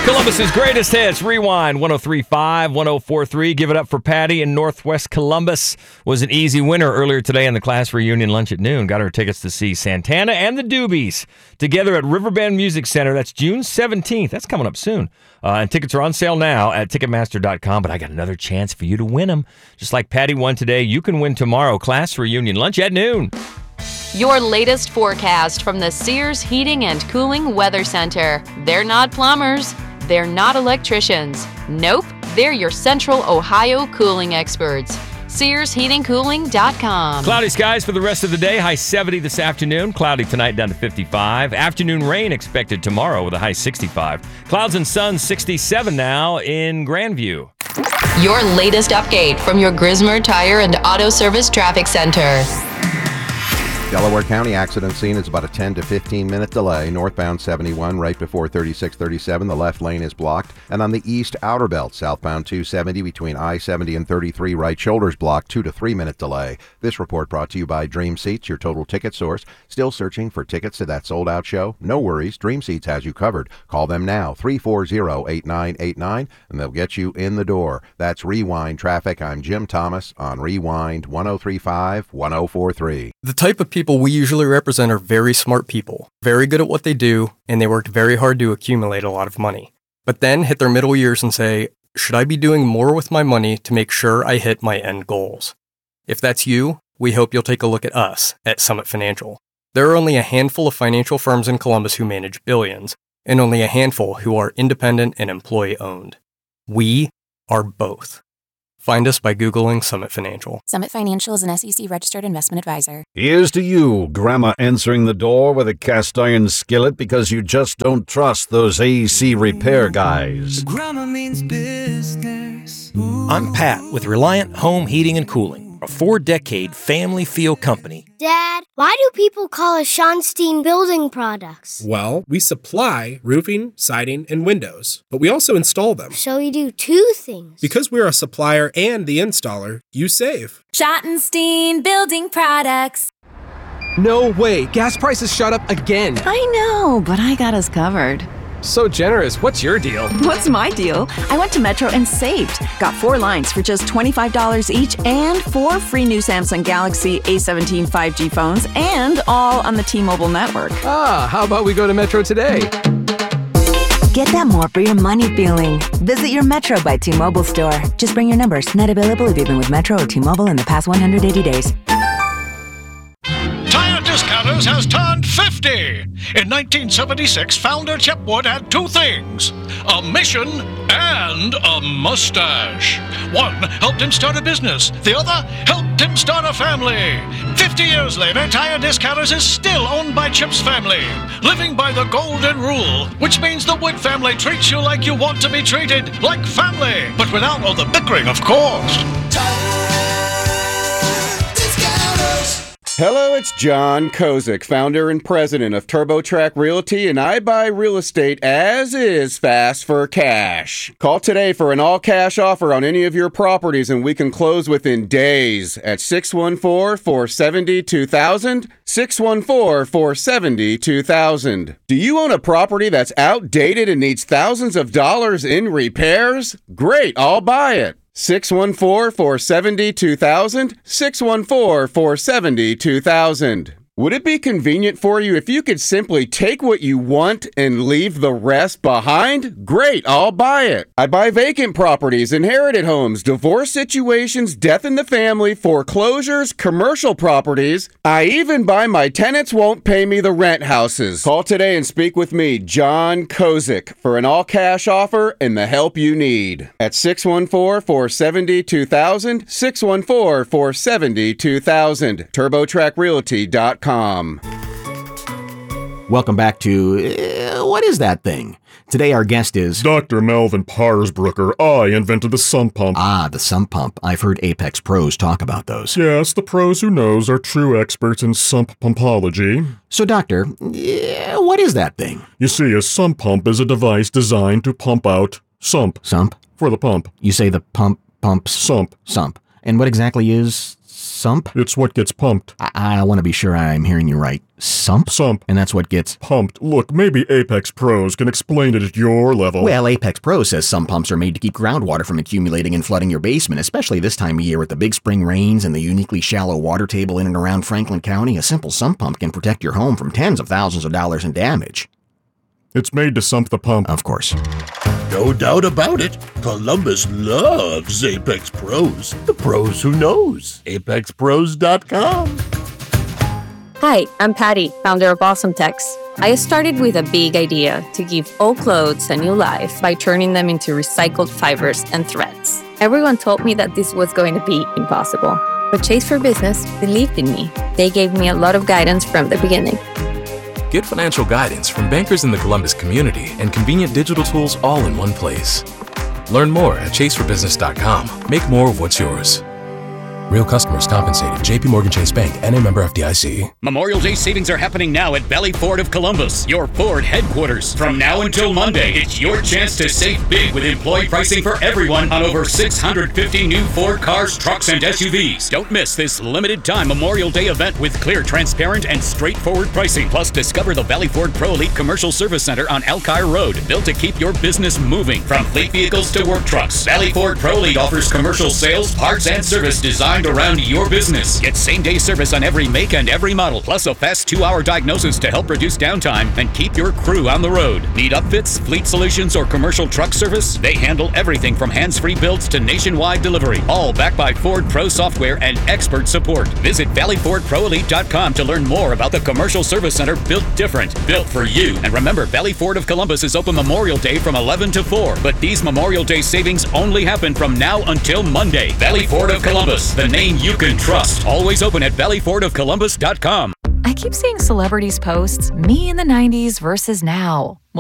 Columbus's greatest hits, Rewind 103.5, 104.3. Give it up for Patty in Northwest Columbus. Was an easy winner earlier today in the class reunion lunch at noon. Got her tickets to see Santana and the Doobies together at Riverbend Music Center. That's June 17th. That's coming up soon. And tickets are on sale now at Ticketmaster.com. But I got another chance for you to win them. Just like Patty won today, you can win tomorrow. Class reunion lunch at noon. Your latest forecast from the Sears Heating and Cooling Weather Center. They're not plumbers. They're not electricians. Nope, they're your Central Ohio cooling experts. SearsHeatingCooling.com. Cloudy skies for the rest of the day. High 70 this afternoon. Cloudy tonight down to 55. Afternoon rain expected tomorrow with a high 65. Clouds and sun 67 now in Grandview. Your latest update from your Grismer Tire and Auto Service Traffic Center. Delaware County accident scene is about a 10 to 15 minute delay. Northbound 71 right before 3637. The left lane is blocked. And on the east outer belt, southbound 270 between I-70 and 33, right shoulder's blocked. 2 to 3 minute delay. This report brought to you by Dream Seats, your total ticket source. Still searching for tickets to that sold out show? No worries. Dream Seats has you covered. Call them now, 340-8989, and they'll get you in the door. That's Rewind Traffic. I'm Jim Thomas on Rewind 103.5, 104.3. The type of people we usually represent are very smart people, very good at what they do, and they worked very hard to accumulate a lot of money. But then hit their middle years and say, should I be doing more with my money to make sure I hit my end goals? If that's you, we hope you'll take a look at us at Summit Financial. There are only a handful of financial firms in Columbus who manage billions, and only a handful who are independent and employee-owned. We are both. Find us by Googling Summit Financial. Summit Financial is an SEC-registered investment advisor. Here's to you, Grandma answering the door with a cast iron skillet because you just don't trust those AC repair guys. Grandma means business. I'm Pat with Reliant Home Heating and Cooling, a 4-decade family feel company. Dad, why do people call us Schonstein Building Products? Well, we supply roofing, siding, and windows, but we also install them. So you do two things. Because we're a supplier and the installer, you save. Schottenstein Building Products. No way, gas prices shot up again. I know, but I got us covered. So generous. What's your deal? What's my deal? I went to Metro and saved. Got 4 lines for just $25 each and 4 free new Samsung Galaxy A17 5G phones and all on the T-Mobile network. Ah, how about we go to Metro today? Get that more for your money feeling. Visit your Metro by T-Mobile store. Just bring your numbers. Not available if you've been with Metro or T-Mobile in the past 180 days. Tire Discounters has turned 50. In 1976, founder Chip Wood had 2 things, a mission and a mustache. One helped him start a business. The other helped him start a family. 50 years later, Tire Discounters is still owned by Chip's family, living by the golden rule, which means the Wood family treats you like you want to be treated, like family, but without all the bickering, of course. Hello, it's John Kozik, founder and president of TurboTrack Realty, and I buy real estate as is fast for cash. Call today for an all-cash offer on any of your properties, and we can close within days at 614-470-2000, 614-470-2000. Do you own a property that's outdated and needs thousands of dollars in repairs? Great, I'll buy it. 614-470-2000, 614-470-2000. Would it be convenient for you if you could simply take what you want and leave the rest behind? Great, I'll buy it. I buy vacant properties, inherited homes, divorce situations, death in the family, foreclosures, commercial properties. I even buy my tenants won't pay me the rent houses. Call today and speak with me, John Kozik, for an all-cash offer and the help you need. At 614-470-2000, 614-470-2000, TurboTrackRealty.com. Welcome back to What Is That Thing? Today our guest is Dr. Melvin Parsbrucker. I invented the sump pump. Ah, the sump pump. I've heard Apex pros talk about those. Yes, the pros who knows are true experts in sump pumpology. So, Doctor, what is that thing? You see, a sump pump is a device designed to pump out sump. Sump? For the pump. You say the pump pumps sump. Sump. And what exactly is Sump? It's what gets pumped. I want to be sure I'm hearing you right. Sump? Sump. And that's what gets pumped. Look, maybe Apex Pros can explain it at your level. Well, Apex Pros says sump pumps are made to keep groundwater from accumulating and flooding your basement, especially this time of year with the big spring rains and the uniquely shallow water table in and around Franklin County. A simple sump pump can protect your home from tens of thousands of dollars in damage. It's made to sump the pump. Of course. No doubt about it. Columbus loves Apex Pros. The pros who knows. ApexPros.com. Hi, I'm Patty, founder of Awesome Tex. I started with a big idea to give old clothes a new life by turning them into recycled fibers and threads. Everyone told me that this was going to be impossible, but Chase for Business believed in me. They gave me a lot of guidance from the beginning. Get financial guidance from bankers in the Columbus community and convenient digital tools all in one place. Learn more at chaseforbusiness.com. Make more of what's yours. Real customers compensated. JP Morgan Chase Bank, N.A. member FDIC. Memorial Day savings are happening now at Valley Ford of Columbus, your Ford headquarters. From now until Monday, it's your chance to save big with employee pricing for everyone on over 650 new Ford cars, trucks, and SUVs. Don't miss this limited time Memorial Day event with clear, transparent, and straightforward pricing. Plus, discover the Valley Ford Pro Elite Commercial Service Center on Elkhire Road, built to keep your business moving. From fleet vehicles to work trucks, Valley Ford Pro Elite offers commercial sales, parts, and service designed around your business. Get same-day service on every make and every model, plus a fast 2-hour diagnosis to help reduce downtime and keep your crew on the road. Need upfits, fleet solutions, or commercial truck service? They handle everything from hands-free builds to nationwide delivery, all backed by Ford Pro software and expert support. Visit ValleyFordProElite.com to learn more about the Commercial Service Center built different, built for you. And remember, Valley Ford of Columbus is open Memorial Day from 11 to 4, but these Memorial Day savings only happen from now until Monday. Valley Ford of Columbus, the name you can trust. Always open at ValleyFordofColumbus.com. I keep seeing celebrities post me in the 90s versus now.